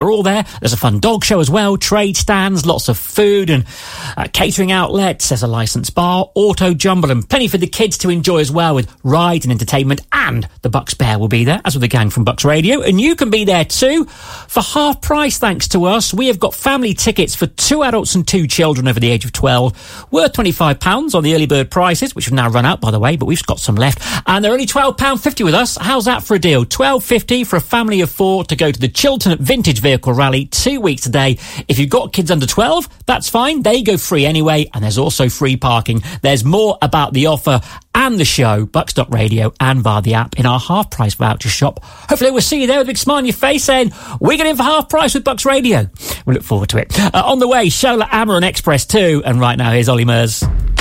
They're all there. There's a fun dog show as well, trade stands, lots of food and catering outlets. There's a licensed bar, auto jumble, and plenty for the kids to enjoy as well, with rides and entertainment. And the Bucks Bear will be there, as with the gang from Bucks Radio. And you can be there too for half price, thanks to us. We have got family tickets for 2 adults and 2 children over the age of 12, worth £25 on the early bird prices, which have now run out, by the way, but we've got some left. And they're only £12.50 with us. How's that for a deal? £12.50 for a family of 4 to go to the Chiltern Vintage Vehicle Rally 2 weeks today. If you've got kids under 12, that's fine. They go free anyway, and there's also free parking. There's more about the offer and the show, Bucks.radio, and via the app in our half-price voucher shop. Hopefully we'll see you there with a big smile on your face saying, we're getting in for half price with Bucks Radio. We look forward to it. On the way, Shola, Amma and Express too. And right now, here's Ollie Murs.